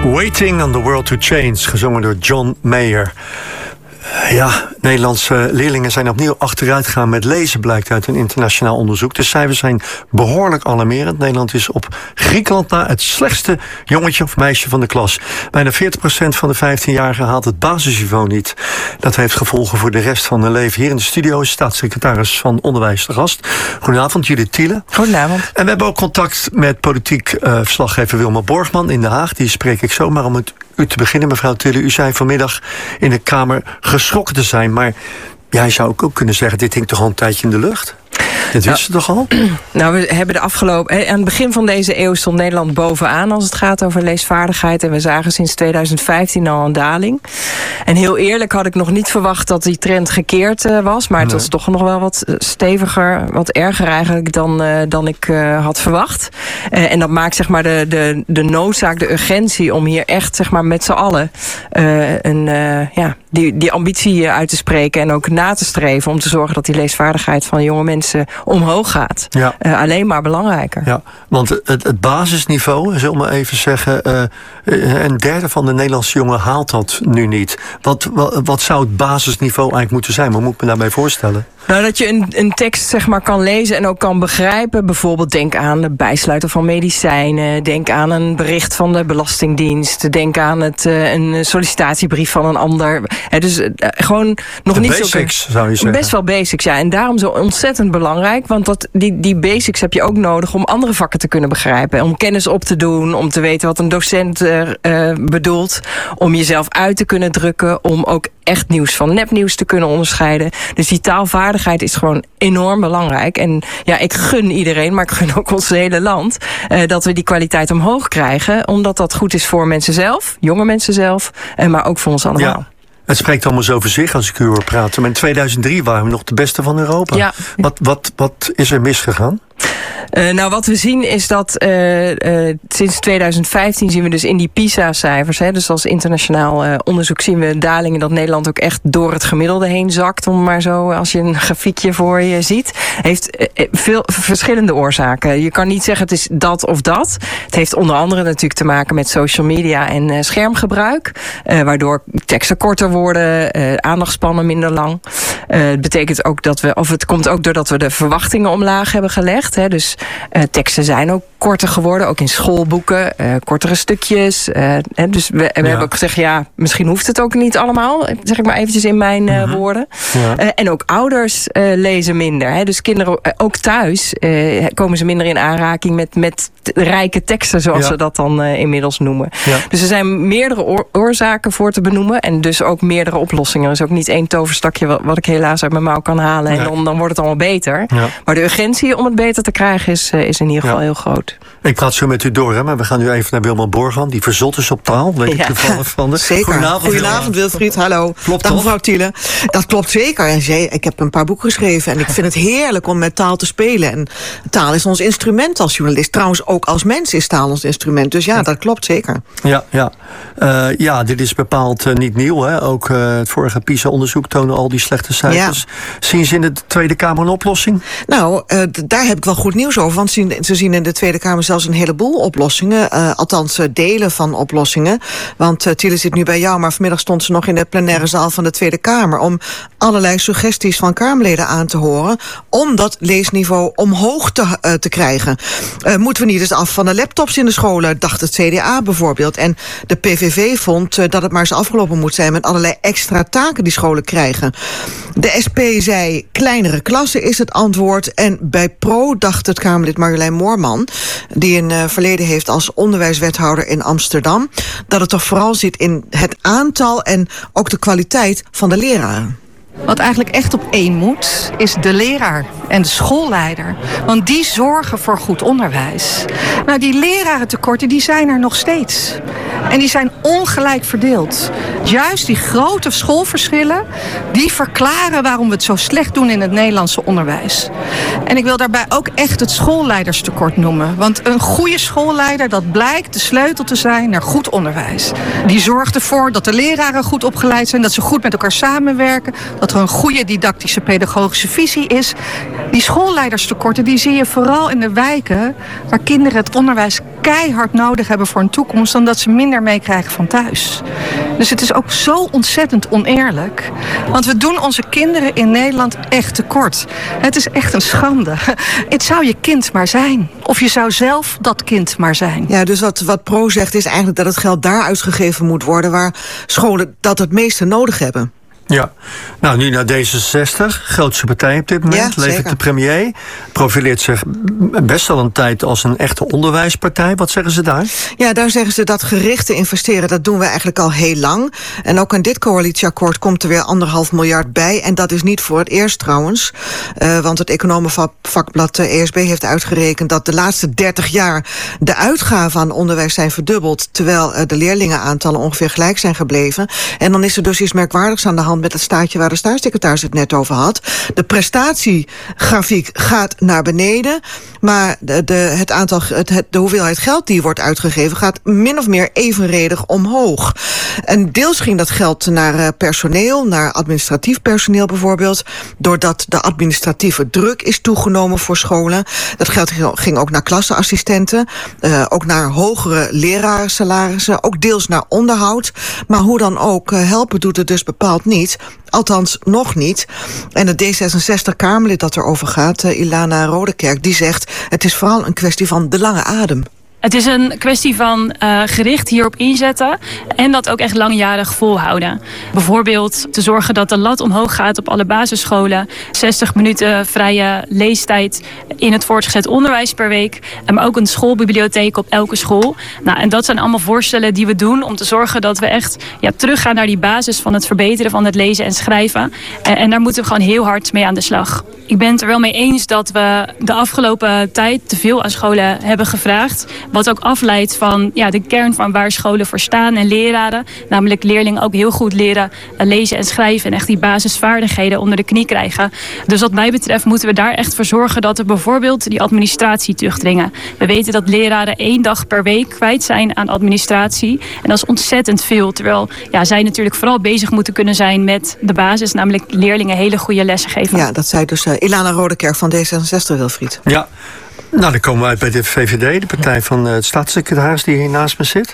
Waiting on the World to Change, gezongen door John Mayer. Ja, Nederlandse leerlingen zijn opnieuw achteruit gegaan met lezen, blijkt uit een internationaal onderzoek. De cijfers zijn behoorlijk alarmerend. Nederland is op Griekenland na het slechtste jongetje of meisje van de klas. Bijna 40% van de 15-jarigen haalt het basisniveau niet. Dat heeft gevolgen voor de rest van hun leven. Hier in de studio is staatssecretaris van Onderwijs de gast. Goedenavond, Judith Thiele. Goedenavond. En we hebben ook contact met politiek verslaggever Wilma Borgman in Den Haag. Die spreek ik zo, maar om het u te beginnen, mevrouw Thiele. U zei vanmiddag in de Kamer geschrokken te zijn, maar jij zou ook kunnen zeggen, dit hing toch al een tijdje in de lucht? Dit wist je toch al? Nou, we hebben aan het begin van deze eeuw stond Nederland bovenaan als het gaat over leesvaardigheid. En we zagen sinds 2015 al een daling. En heel eerlijk had ik nog niet verwacht dat die trend gekeerd was. Maar het was toch nog wel wat steviger, wat erger eigenlijk dan ik had verwacht. En dat maakt zeg maar de noodzaak, de urgentie om hier echt zeg maar met z'n allen die ambitie uit te spreken en ook na te streven om te zorgen dat die leesvaardigheid van jonge mensen omhoog gaat. Ja. Alleen maar belangrijker. Ja, want het basisniveau, zullen we maar even zeggen, een derde van de Nederlandse jongeren haalt dat nu niet. Wat zou het basisniveau eigenlijk moeten zijn? Wat moet ik me daarbij voorstellen? Nou, dat je een tekst zeg maar kan lezen en ook kan begrijpen. Bijvoorbeeld denk aan het bijsluiten van medicijnen. Denk aan een bericht van de Belastingdienst. Denk aan een sollicitatiebrief van een ander. Dus gewoon nog niet zo basics, zou je zeggen. Best wel basics, ja. En daarom zo ontzettend belangrijk. Want die basics heb je ook nodig om andere vakken te kunnen begrijpen. Om kennis op te doen, om te weten wat een docent bedoelt. Om jezelf uit te kunnen drukken. Om ook echt nieuws van nepnieuws te kunnen onderscheiden. Dus die taalvaardigheid is gewoon enorm belangrijk. En ja, ik gun iedereen, maar ik gun ook ons hele land, dat we die kwaliteit omhoog krijgen. Omdat dat goed is voor mensen zelf, jonge mensen zelf, maar ook voor ons allemaal. Ja. Het spreekt allemaal zo voor zich als ik u hoor praten. Maar in 2003 waren we nog de beste van Europa. Ja. Wat is er misgegaan? Nou, wat we zien is dat sinds 2015 zien we dus in die PISA-cijfers, dus als internationaal onderzoek zien we dalingen dat Nederland ook echt door het gemiddelde heen zakt, om maar zo, als je een grafiekje voor je ziet. Heeft veel verschillende oorzaken. Je kan niet zeggen het is dat of dat. Het heeft onder andere natuurlijk te maken met social media en schermgebruik, waardoor teksten korter worden, aandachtspannen minder lang. Het betekent ook het komt ook doordat we de verwachtingen omlaag hebben gelegd. Dus teksten zijn ook korter geworden, ook in schoolboeken, kortere stukjes. Dus we hebben ook gezegd, ja, misschien hoeft het ook niet allemaal, zeg ik maar eventjes in mijn woorden. Ja. En ook ouders lezen minder. Dus kinderen, ook thuis, komen ze minder in aanraking met rijke teksten, zoals ze dat dan inmiddels noemen. Ja. Dus er zijn meerdere oorzaken voor te benoemen en dus ook meerdere oplossingen. Er is ook niet één toverstakje wat ik helaas uit mijn mouw kan halen en dan wordt het allemaal beter. Ja. Maar de urgentie om het beter te krijgen is in ieder geval heel groot. Ik praat zo met u door, maar we gaan nu even naar Wilma Borgman, die verzot is op taal. Weet ik toevallig van de. Zeker. Goedenavond, Wilfried. Hallo. Klopt dag, mevrouw Thiele. Dat klopt zeker. En ik heb een paar boeken geschreven en ik vind het heerlijk om met taal te spelen. En taal is ons instrument als journalist. Trouwens, ook als mens is taal ons instrument. Dus ja, dat klopt zeker. Ja, dit is bepaald niet nieuw. Hè? Ook het vorige PISA-onderzoek toonde al die slechte cijfers. Ja. Zien ze in de Tweede Kamer een oplossing? Nou, daar heb ik wel goed nieuws over. Want ze zien in de Tweede Kamer zelfs een heleboel oplossingen. Althans, delen van oplossingen. Want Thiele zit nu bij jou, maar vanmiddag stond ze nog in de plenaire zaal van de Tweede Kamer om allerlei suggesties van Kamerleden aan te horen om dat leesniveau omhoog te krijgen. Moeten we niet eens af van de laptops in de scholen, dacht het CDA bijvoorbeeld. En de PVV vond dat het maar eens afgelopen moet zijn met allerlei extra taken die scholen krijgen. De SP zei kleinere klassen is het antwoord. En bij PRO dacht het Kamerlid Marjolein Moorman, die een verleden heeft als onderwijswethouder in Amsterdam, dat het toch vooral zit in het aantal en ook de kwaliteit van de leraren. Wat eigenlijk echt op één moet, is de leraar en de schoolleider. Want die zorgen voor goed onderwijs. Nou, die lerarentekorten, die zijn er nog steeds. En die zijn ongelijk verdeeld. Juist die grote schoolverschillen, die verklaren waarom we het zo slecht doen in het Nederlandse onderwijs. En ik wil daarbij ook echt het schoolleiderstekort noemen. Want een goede schoolleider, dat blijkt de sleutel te zijn naar goed onderwijs. Die zorgt ervoor dat de leraren goed opgeleid zijn, dat ze goed met elkaar samenwerken, dat er een goede didactische pedagogische visie is. Die schoolleiderstekorten, die zie je vooral in de wijken waar kinderen het onderwijs keihard nodig hebben voor een toekomst, dan dat ze minder meekrijgen van thuis. Dus het is ook zo ontzettend oneerlijk. Want we doen onze kinderen in Nederland echt tekort. Het is echt een schande. Het zou je kind maar zijn. Of je zou zelf dat kind maar zijn. Ja, dus wat Pro zegt is eigenlijk dat het geld daar uitgegeven moet worden waar scholen dat het meeste nodig hebben. Ja, nou nu naar D66, grootste partij op dit moment, Ja, levert de premier. Profileert zich best al een tijd als een echte onderwijspartij. Wat zeggen ze daar? Ja, daar zeggen ze dat gerichte investeren, dat doen we eigenlijk al heel lang. En ook aan dit coalitieakkoord komt er weer 1,5 miljard bij. En dat is niet voor het eerst trouwens. Want het economenvakblad ESB heeft uitgerekend dat de laatste 30 jaar de uitgaven aan onderwijs zijn verdubbeld, terwijl de leerlingenaantallen ongeveer gelijk zijn gebleven. En dan is er dus iets merkwaardigs aan de hand met het staatje waar de staatssecretaris het net over had. De prestatiegrafiek gaat naar beneden, maar de hoeveelheid geld die wordt uitgegeven gaat min of meer evenredig omhoog. En deels ging dat geld naar personeel, naar administratief personeel bijvoorbeeld, doordat de administratieve druk is toegenomen voor scholen. Dat geld ging ook naar klasseassistenten, ook naar hogere lerarensalarissen, ook deels naar onderhoud. Maar hoe dan ook, helpen doet het dus bepaald niet. Althans, nog niet. En het D66-Kamerlid dat erover gaat, Ilana Rodekerk, die zegt, het is vooral een kwestie van de lange adem. Het is een kwestie van gericht hierop inzetten en dat ook echt langjarig volhouden. Bijvoorbeeld te zorgen dat de lat omhoog gaat op alle basisscholen. 60 minuten vrije leestijd in het voortgezet onderwijs per week. Maar ook een schoolbibliotheek op elke school. Nou, en dat zijn allemaal voorstellen die we doen om te zorgen dat we echt teruggaan naar die basis van het verbeteren van het lezen en schrijven. En daar moeten we gewoon heel hard mee aan de slag. Ik ben het er wel mee eens dat we de afgelopen tijd te veel aan scholen hebben gevraagd. Wat ook afleidt van de kern van waar scholen voor staan en leraren. Namelijk leerlingen ook heel goed leren lezen en schrijven. En echt die basisvaardigheden onder de knie krijgen. Dus wat mij betreft moeten we daar echt voor zorgen dat we bijvoorbeeld die administratie terugdringen. We weten dat leraren 1 dag per week kwijt zijn aan administratie. En dat is ontzettend veel. Terwijl zij natuurlijk vooral bezig moeten kunnen zijn met de basis. Namelijk leerlingen hele goede lessen geven. Ja, dat zei dus Ilana Rodekerk van D66, Wilfried. Ja. Nou, dan komen we uit bij de VVD, de partij van de staatssecretaris die hier naast me zit.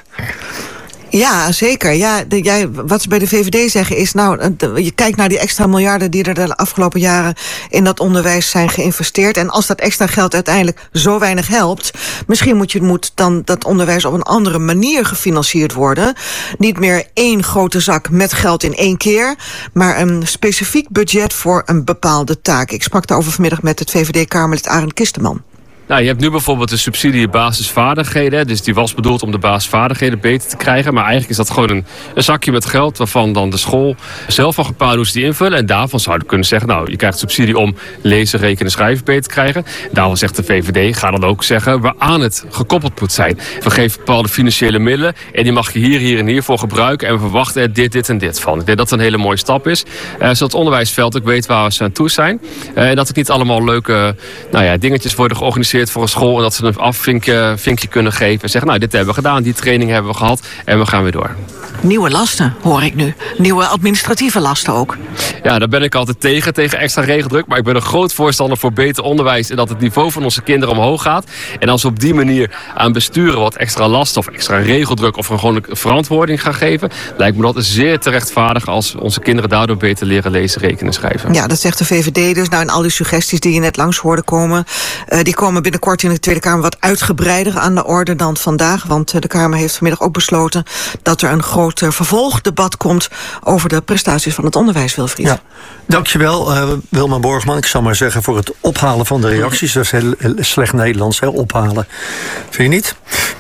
Ja, zeker. Ja, wat ze bij de VVD zeggen is, je kijkt naar die extra miljarden die er de afgelopen jaren in dat onderwijs zijn geïnvesteerd. En als dat extra geld uiteindelijk zo weinig helpt, misschien moet dan dat onderwijs op een andere manier gefinancierd worden. Niet meer 1 grote zak met geld in 1 keer, maar een specifiek budget voor een bepaalde taak. Ik sprak daarover vanmiddag met het VVD-Kamerlid Arend Kisteman. Nou, je hebt nu bijvoorbeeld de subsidie basisvaardigheden. Dus die was bedoeld om de basisvaardigheden beter te krijgen. Maar eigenlijk is dat gewoon een zakje met geld waarvan dan de school zelf van bepaalt hoe ze die invullen. En daarvan zouden we kunnen zeggen, je krijgt subsidie om lezen, rekenen, schrijven beter te krijgen. Daarvan zegt de VVD, ga dan ook zeggen waaraan het gekoppeld moet zijn. We geven bepaalde financiële middelen en die mag je hier en hier voor gebruiken. En we verwachten er dit en dit van. Ik denk dat het een hele mooie stap is. Zodat het onderwijsveld ook weet waar we aan toe zijn. En dat het niet allemaal leuke dingetjes worden georganiseerd voor een school en dat ze een afvinkje kunnen geven en zeggen, dit hebben we gedaan, die training hebben we gehad en we gaan weer door. Nieuwe lasten, hoor ik nu. Nieuwe administratieve lasten ook. Ja, daar ben ik altijd tegen extra regeldruk. Maar ik ben een groot voorstander voor beter onderwijs en dat het niveau van onze kinderen omhoog gaat. En als we op die manier aan besturen wat extra lasten of extra regeldruk of gewoon verantwoording gaan geven, lijkt me dat zeer te rechtvaardigen als onze kinderen daardoor beter leren lezen, rekenen en schrijven. Ja, dat zegt de VVD dus. En al die suggesties die je net langs hoorde komen, die komen binnenkort in de Tweede Kamer wat uitgebreider aan de orde dan vandaag. Want de Kamer heeft vanmiddag ook besloten dat er een groot vervolgdebat komt over de prestaties van het onderwijs, Wilfried. Ja, dankjewel Wilma Borgman. Ik zal maar zeggen voor het ophalen van de reacties. Dat is heel slecht Nederlands, ophalen. Vind je niet?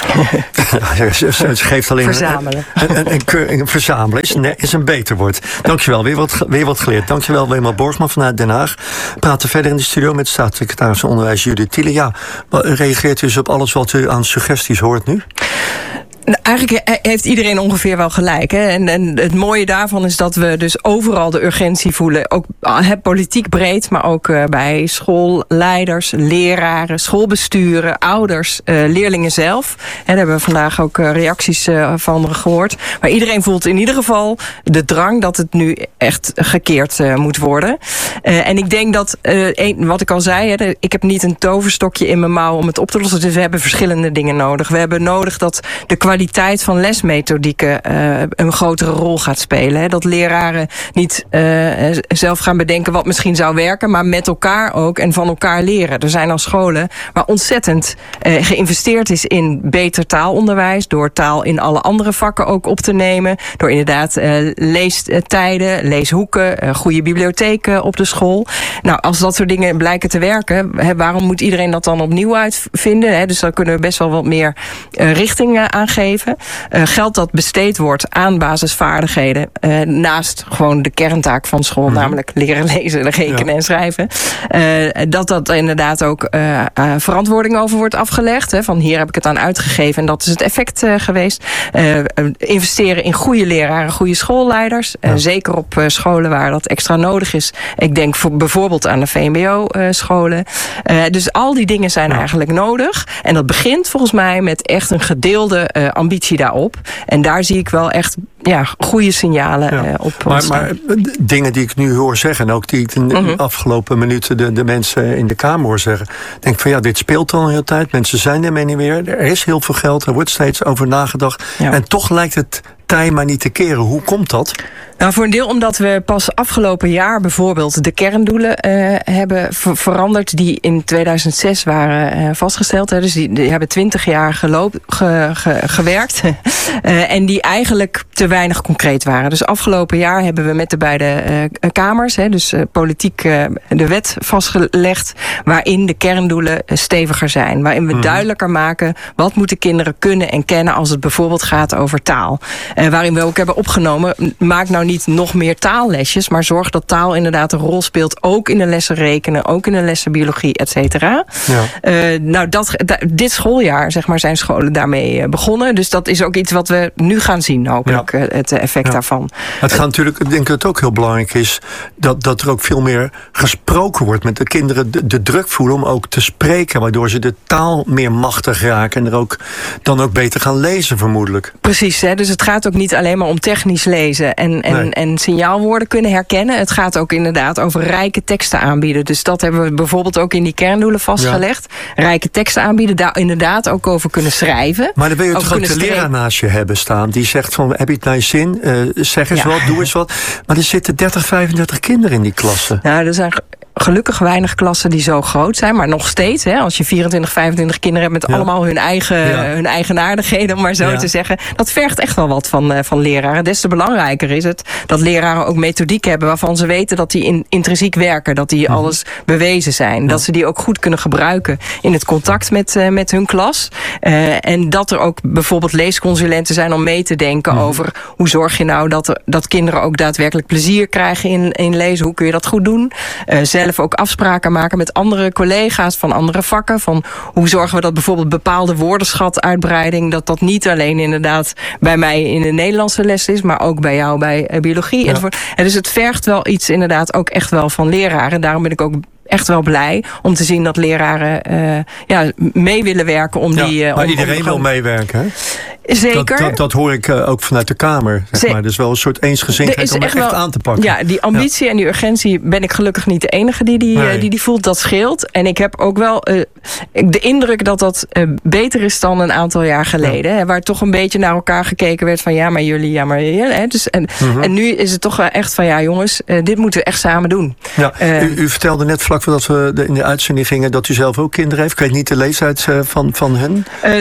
Ze geeft alleen verzamelen. Verzamelen is een beter woord. Dankjewel, weer wat geleerd. Dankjewel Wilma Borgman vanuit Den Haag. We praten verder in de studio met staatssecretaris van Onderwijs Judith Tiele. Ja, reageert u dus op alles wat u aan suggesties hoort nu? Eigenlijk heeft iedereen ongeveer wel gelijk. Hè? En het mooie daarvan is dat we dus overal de urgentie voelen. Ook politiek breed, maar ook bij schoolleiders, leraren, schoolbesturen, ouders, leerlingen zelf. En daar hebben we vandaag ook reacties van gehoord. Maar iedereen voelt in ieder geval de drang dat het nu echt gekeerd moet worden. En ik denk dat, wat ik al zei, hè, ik heb niet een toverstokje in mijn mouw om het op te lossen. Dus we hebben verschillende dingen nodig. We hebben nodig dat de kwaliteit van lesmethodieken een grotere rol gaat spelen. Hè. Dat leraren niet zelf gaan bedenken wat misschien zou werken, maar met elkaar ook en van elkaar leren. Er zijn al scholen waar ontzettend geïnvesteerd is in beter taalonderwijs, door taal in alle andere vakken ook op te nemen, door inderdaad leestijden, leeshoeken, goede bibliotheken op de school. Nou, als dat soort dingen blijken te werken, waarom moet iedereen dat dan opnieuw uitvinden? Hè? Dus dan kunnen we best wel wat meer richting aangeven. Geld dat besteed wordt aan basisvaardigheden, naast gewoon de kerntaak van school, namelijk leren lezen, rekenen en schrijven, dat inderdaad ook verantwoording over wordt afgelegd. Hè? Van hier heb ik het aan uitgegeven en dat is het effect geweest. Investeren in goede leraren, goede schoolleiders. Zeker op scholen waar dat extra nodig is. Ik denk bijvoorbeeld aan de VMBO-scholen. Dus al die dingen zijn eigenlijk nodig. En dat begint volgens mij met echt een gedeelde ambitie daarop. En daar zie ik wel echt goede signalen op ontstaan. Maar dingen die ik nu hoor zeggen, en ook die ik in de afgelopen minuten de mensen in de Kamer hoor zeggen, denk van dit speelt al een hele tijd. Mensen zijn ermee niet meer. Er is heel veel geld, er wordt steeds over nagedacht. Ja. En toch lijkt het tij maar niet te keren. Hoe komt dat? Nou, voor een deel omdat we pas afgelopen jaar bijvoorbeeld de kerndoelen hebben veranderd die in 2006 waren vastgesteld. Dus die hebben 20 jaar gewerkt en die eigenlijk te weinig concreet waren. Dus afgelopen jaar hebben we met de beide kamers, dus politiek de wet vastgelegd waarin de kerndoelen steviger zijn. Waarin we duidelijker maken wat moeten kinderen kunnen en kennen als het bijvoorbeeld gaat over taal. Waarin we ook hebben opgenomen, maak nou niet nog meer taallesjes, maar zorg dat taal inderdaad een rol speelt, ook in de lessen rekenen, ook in de lessen biologie, et cetera. Ja. Dit schooljaar, zeg maar, zijn scholen daarmee begonnen. Dus dat is ook iets wat we nu gaan zien, hopelijk, het effect daarvan. Het gaat natuurlijk, ik denk dat het ook heel belangrijk is dat er ook veel meer gesproken wordt met de kinderen, de druk voelen om ook te spreken, waardoor ze de taal meer machtig raken en er dan ook beter gaan lezen, vermoedelijk. Precies, dus het gaat ook niet alleen maar om technisch lezen en signaalwoorden kunnen herkennen. Het gaat ook inderdaad over rijke teksten aanbieden. Dus dat hebben we bijvoorbeeld ook in die kerndoelen vastgelegd. Ja. Rijke teksten aanbieden, daar inderdaad ook over kunnen schrijven. Maar dan wil je toch ook de leraar naast je hebben staan die zegt van, heb je het naar je zin? Zeg eens wat, doe eens wat. Maar er zitten 30, 35 kinderen in die klassen. Nou, er zijn gelukkig weinig klassen die zo groot zijn, maar nog steeds, als je 24, 25 kinderen hebt met allemaal hun eigenaardigheden, om maar zo te zeggen, dat vergt echt wel wat van leraren. Des te belangrijker is het dat leraren ook methodiek hebben waarvan ze weten dat die intrinsiek werken, dat die alles bewezen zijn, dat ze die ook goed kunnen gebruiken in het contact met hun klas. En dat er ook bijvoorbeeld leesconsulenten zijn om mee te denken over hoe zorg je nou dat kinderen ook daadwerkelijk plezier krijgen in lezen, hoe kun je dat goed doen. Zelf ook afspraken maken met andere collega's van andere vakken. Van hoe zorgen we dat bijvoorbeeld bepaalde woordenschatuitbreiding, dat niet alleen inderdaad bij mij in de Nederlandse les is, maar ook bij jou bij biologie. Ja. En dus het vergt wel iets inderdaad ook echt wel van leraren. Daarom ben ik ook echt wel blij om te zien dat leraren mee willen werken om die. Maar iedereen wil meewerken, hè? Zeker. Dat hoor ik ook vanuit de Kamer. Zeg maar. Dus wel een soort eensgezindheid om het echt aan te pakken. Ja, die ambitie en die urgentie ben ik gelukkig niet de enige die voelt. Dat scheelt. En ik heb ook wel de indruk dat beter is dan een aantal jaar geleden. Hè, waar toch een beetje naar elkaar gekeken werd van ja, maar jullie, Hè, dus, en nu is het toch wel echt van jongens, dit moeten we echt samen doen. Ja, u vertelde net vlak voordat we in de uitzending gingen dat u zelf ook kinderen heeft. Ik weet niet de leeftijd van hen.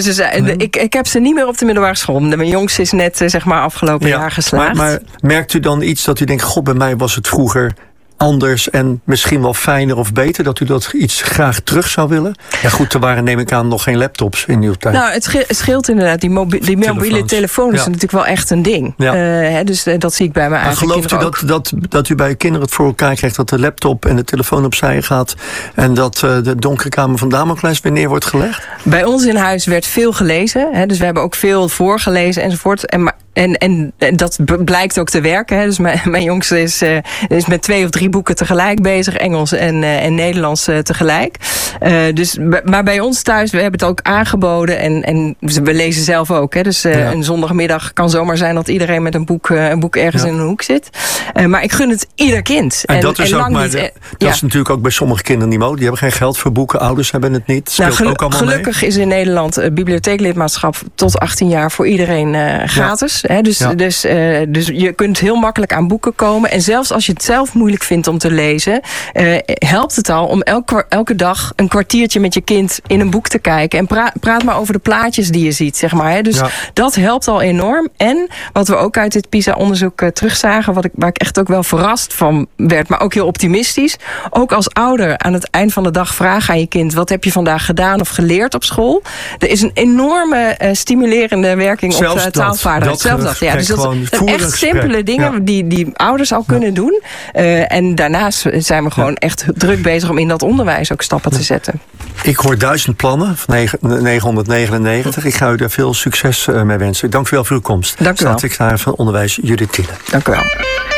Ik heb ze niet meer op de middelbare school. Mijn jongste is net afgelopen jaar geslaagd. Maar merkt u dan iets dat u denkt, god, bij mij was het vroeger anders en misschien wel fijner of beter? Dat u dat iets graag terug zou willen? Ja goed, er waren neem ik aan nog geen laptops in uw tijd. Nou, het scheelt inderdaad. Die mobiele telefoon is natuurlijk wel echt een ding. Ja. Dus dat zie ik bij mijn eigen kinderen ook. Gelooft u dat u bij uw kinderen het voor elkaar krijgt... dat de laptop en de telefoon opzij gaat... en dat de donkere kamer van Damocles weer neer wordt gelegd? Bij ons in huis werd veel gelezen. Dus we hebben ook veel voorgelezen enzovoort. En dat blijkt ook te werken. Dus mijn jongste is met 2 of 3 boeken tegelijk bezig. Engels en Nederlands tegelijk. Maar bij ons thuis, we hebben het ook aangeboden. En we lezen zelf ook. Dus een zondagmiddag kan zomaar zijn dat iedereen met een boek ergens in een hoek zit. Maar ik gun het ieder kind. En dat is ook maar. Dat is natuurlijk ook bij sommige kinderen niet mogelijk. Die hebben geen geld voor boeken. Ouders hebben het niet. Speelt ook allemaal gelukkig mee. Is in Nederland bibliotheeklidmaatschap tot 18 jaar voor iedereen gratis. Dus je kunt heel makkelijk aan boeken komen. En zelfs als je het zelf moeilijk vindt om te lezen... helpt het al om elke dag een kwartiertje met je kind in een boek te kijken. En praat maar over de plaatjes die je ziet, zeg maar. Dus dat helpt al enorm. En wat we ook uit dit PISA-onderzoek terugzagen... waar ik echt ook wel verrast van werd, maar ook heel optimistisch. Ook als ouder aan het eind van de dag vragen aan je kind... wat heb je vandaag gedaan of geleerd op school? Er is een enorme stimulerende werking op taalvaardigheid. Zelfs dat. Ja, dus dat zijn echt simpele dingen die ouders al kunnen doen. En daarnaast zijn we gewoon echt druk bezig om in dat onderwijs ook stappen te zetten. Ik hoor 1000 plannen van 999. Ik ga u daar veel succes mee wensen. Dank u wel voor uw komst. Dank u wel. Staatssecretaris van Onderwijs Judith Thiele. Dank u wel.